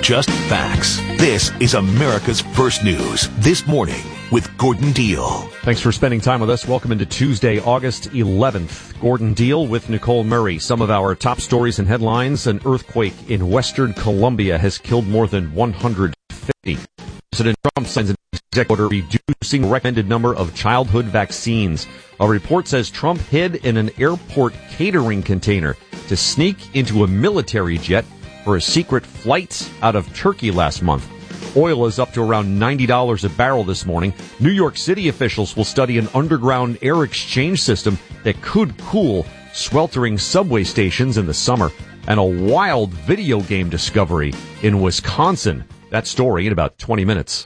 just facts. This is America's First News This Morning with Gordon Deal. Thanks for spending time with us. Welcome into Tuesday, August 11th. Gordon Deal with Nicole Murray. Some of our top stories and headlines. An earthquake in Western Colombia has killed more than 150. President Trump signs an executive order reducing the recommended number of childhood vaccines. A report says Trump hid in an airport catering container to sneak into a military jet for a secret flight out of Turkey last month. Oil is up to around $90 a barrel this morning. New York City officials will study an underground air exchange system that could cool sweltering subway stations in the summer. And a wild video game discovery in Wisconsin. That story in about 20 minutes.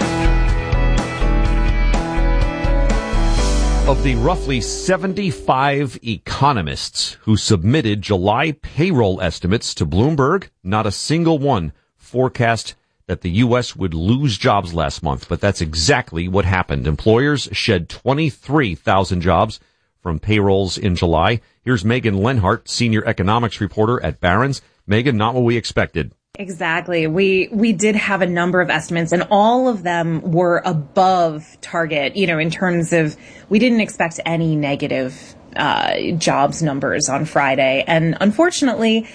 Of the roughly 75 economists who submitted July payroll estimates to Bloomberg, not a single one forecast that the U.S. would lose jobs last month. But that's exactly what happened. Employers shed 23,000 jobs from payrolls in July. Here's Megan Lenhart, senior economics reporter at Barron's. Megan, not what we expected. Exactly. We did have a number of estimates, and all of them were above target, in terms of we didn't expect any negative jobs numbers on Friday. And unfortunately,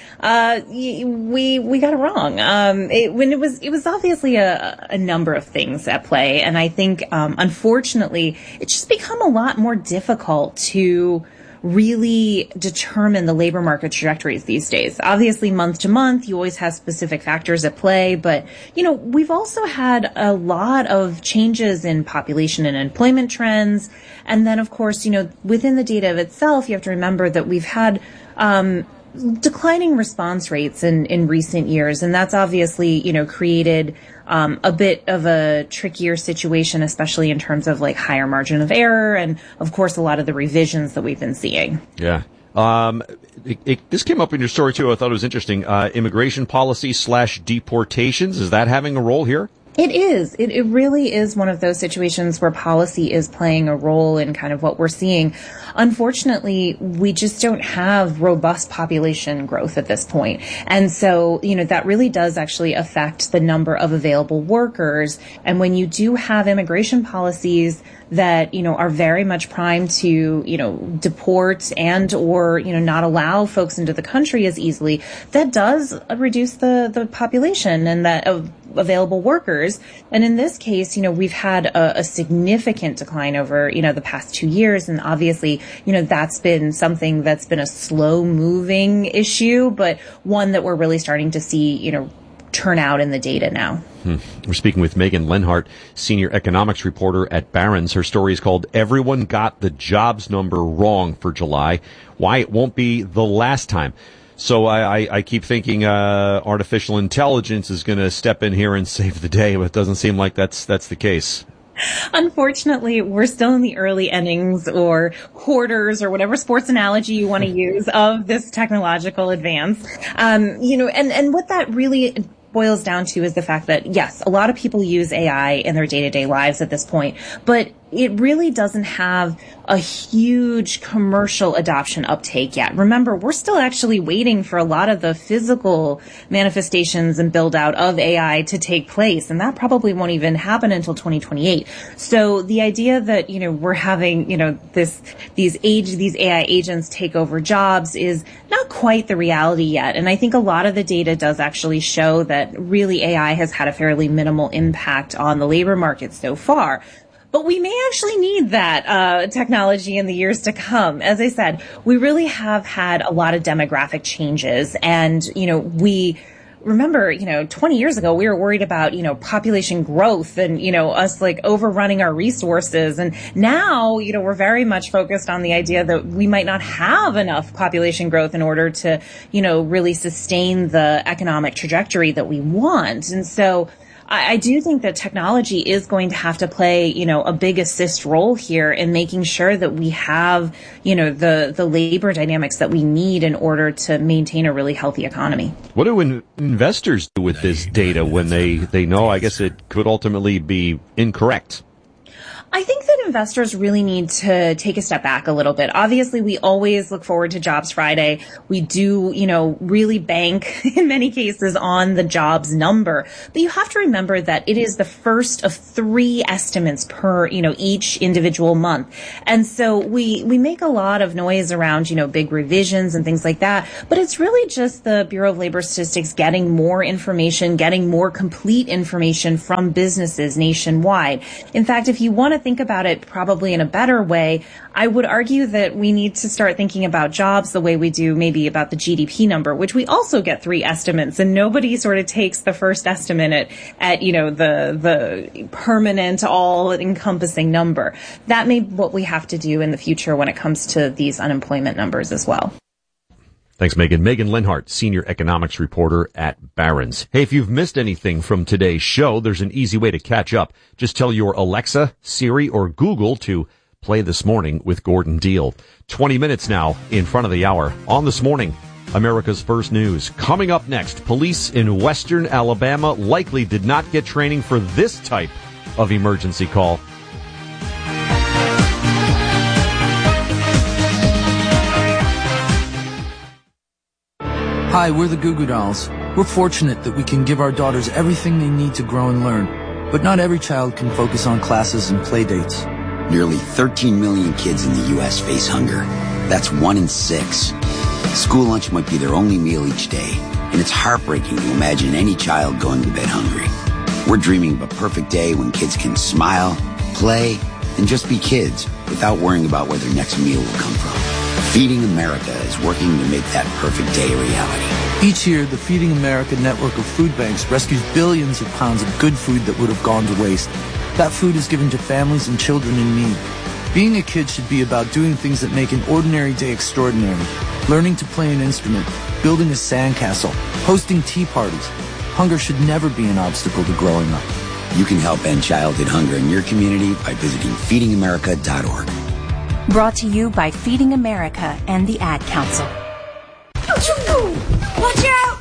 we got it wrong. It was obviously a number of things at play. And I think, unfortunately, it's just become a lot more difficult to really determine the labor market trajectories these days. Obviously, month to month, you always have specific factors at play. But, we've also had a lot of changes in population and employment trends. And then, of course, within the data of itself, you have to remember that we've had declining response rates in recent years. And that's obviously, created a bit of a trickier situation, especially in terms of higher margin of error and, of course, a lot of the revisions that we've been seeing. Yeah. This came up in your story, too. I thought it was interesting. Immigration policy / deportations. Is that having a role here? It is. It really is one of those situations where policy is playing a role in kind of what we're seeing. Unfortunately, we just don't have robust population growth at this point. And so, that really does actually affect the number of available workers. And when you do have immigration policies that, are very much primed to, deport and or, not allow folks into the country as easily, that does reduce the population and that of available workers. And in this case, we've had a significant decline over, the past 2 years. And obviously, that's been something that's been a slow moving issue, but one that we're really starting to see, turn out in the data now. We're speaking with Megan Lenhart, senior economics reporter at Barron's. Her story is called Everyone Got the Jobs Number Wrong for July. Why it won't be the last time. So I keep thinking artificial intelligence is going to step in here and save the day, but it doesn't seem like that's the case. Unfortunately, we're still in the early innings or quarters or whatever sports analogy you want to use of this technological advance. And what that really boils down to is the fact that, yes, a lot of people use AI in their day-to-day lives at this point, but it really doesn't have a huge commercial adoption uptake yet. Remember, we're still actually waiting for a lot of the physical manifestations and build out of AI to take place, and that probably won't even happen until 2028. So the idea that, we're having, these AI agents take over jobs is not quite the reality yet. And I think a lot of the data does actually show that really AI has had a fairly minimal impact on the labor market so far. But we may actually need that technology in the years to come. As I said, we really have had a lot of demographic changes. And, we remember, 20 years ago, we were worried about, population growth and, us overrunning our resources. And now, we're very much focused on the idea that we might not have enough population growth in order to, really sustain the economic trajectory that we want. And so I do think that technology is going to have to play, a big assist role here in making sure that we have, the labor dynamics that we need in order to maintain a really healthy economy. What do investors do with this data when they know, I guess it could ultimately be incorrect? I think that investors really need to take a step back a little bit. Obviously, we always look forward to Jobs Friday. We do, really bank in many cases on the jobs number. But you have to remember that it is the first of 3 estimates per, each individual month. And so we make a lot of noise around, big revisions and things like that. But it's really just the Bureau of Labor Statistics getting more information, getting more complete information from businesses nationwide. In fact, if you want to think about it probably in a better way, I would argue that we need to start thinking about jobs the way we do maybe about the GDP number, which we also get 3 estimates, and nobody sort of takes the first estimate at the permanent, all-encompassing number. That may be what we have to do in the future when it comes to these unemployment numbers as well. Thanks, Megan. Megan Lenhart, senior economics reporter at Barron's. Hey, if you've missed anything from today's show, there's an easy way to catch up. Just tell your Alexa, Siri, or Google to play This Morning with Gordon Deal. 20 minutes now in front of the hour on This Morning, America's First News. Coming up next, police in western Alabama likely did not get training for this type of emergency call. Hi, we're the Goo Goo Dolls. We're fortunate that we can give our daughters everything they need to grow and learn. But not every child can focus on classes and play dates. Nearly 13 million kids in the U.S. face hunger. That's 1 in 6. School lunch might be their only meal each day, and it's heartbreaking to imagine any child going to bed hungry. We're dreaming of a perfect day when kids can smile, play, and just be kids without worrying about where their next meal will come from. Feeding America is working to make that perfect day a reality. Each year, the Feeding America network of food banks rescues billions of pounds of good food that would have gone to waste. That food is given to families and children in need. Being a kid should be about doing things that make an ordinary day extraordinary. Learning to play an instrument, building a sandcastle, hosting tea parties. Hunger should never be an obstacle to growing up. You can help end childhood hunger in your community by visiting feedingamerica.org. Brought to you by Feeding America and the Ad Council. Watch out!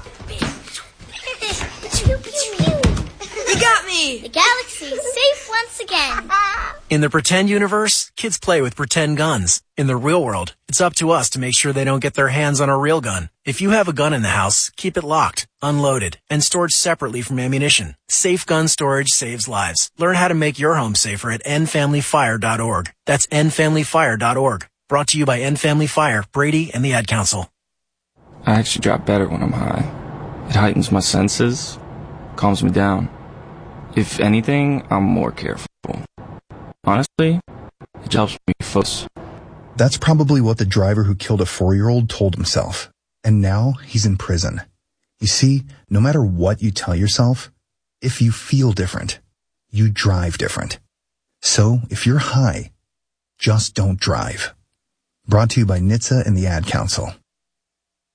You got me! The galaxy is safe once again. In the pretend universe, kids play with pretend guns. In the real world, it's up to us to make sure they don't get their hands on a real gun. If you have a gun in the house, keep it locked, unloaded, and stored separately from ammunition. Safe gun storage saves lives. Learn how to make your home safer at endfamilyfire.org. That's endfamilyfire.org. Brought to you by End Family Fire, Brady, and the Ad Council. I actually drop better when I'm high. It heightens my senses, calms me down. If anything, I'm more careful. Honestly, it helps me focus. That's probably what the driver who killed a 4-year-old told himself. And now he's in prison. You see, no matter what you tell yourself, if you feel different, you drive different. So if you're high, just don't drive. Brought to you by NHTSA and the Ad Council.